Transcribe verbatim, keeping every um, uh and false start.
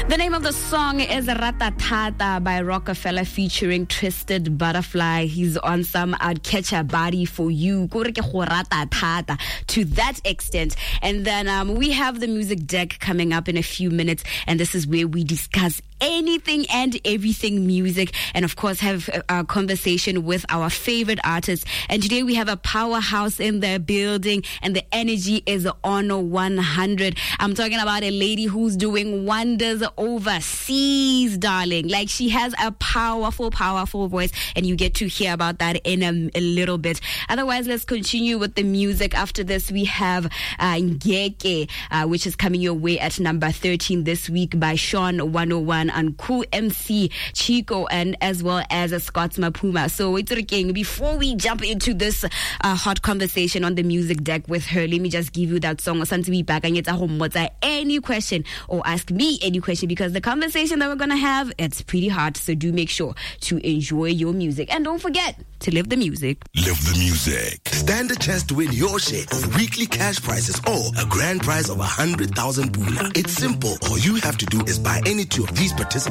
The name of the song is Ratatata by Rockefeller featuring Twisted Butterfly. He's on some I'd catch a body for you. To that extent. And then um, we have the music deck coming up in a few minutes. And this is where we discuss anything and everything music, and of course have a, a conversation with our favorite artists. And today we have a powerhouse in the building, and the energy is on one hundred. I'm talking about a lady who's doing wonders overseas, darling. Like, she has a powerful, powerful voice, and you get to hear about that in a, a little bit. Otherwise, let's continue with the music. After this, we have uh, Ngeke, uh, which is coming your way at number thirteen this week by Sean one oh one. And Cool M C Chico, and as well as a Scots Mapuma. So it's okay. Before we jump into this uh, hot conversation on the music deck with her, let me just give you that song. Any question or ask me any question, because the conversation that we're gonna have, it's pretty hot. So do make sure to enjoy your music, and don't forget to live the music. Live the music. Stand a chance to win your share of weekly cash prizes or a grand prize of a hundred thousand pula. It's simple. All you have to do is buy any two of these participating